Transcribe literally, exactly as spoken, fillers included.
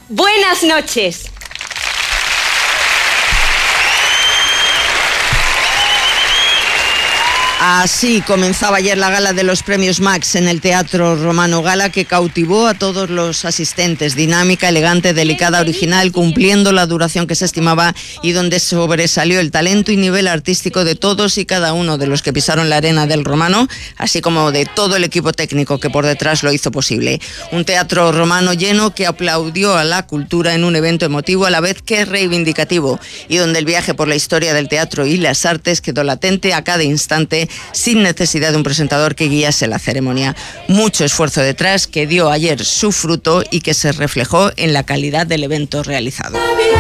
Buenas noches. Así comenzaba ayer la gala de los premios Max en el Teatro Romano, gala que cautivó a todos los asistentes, dinámica, elegante, delicada, original, cumpliendo la duración que se estimaba y donde sobresalió el talento y nivel artístico de todos y cada uno de los que pisaron la arena del Romano, así como de todo el equipo técnico que por detrás lo hizo posible. Un Teatro Romano lleno que aplaudió a la cultura en un evento emotivo a la vez que reivindicativo y donde el viaje por la historia del teatro y las artes quedó latente a cada instante sin necesidad de un presentador que guiase la ceremonia. Mucho esfuerzo detrás que dio ayer su fruto y que se reflejó en la calidad del evento realizado.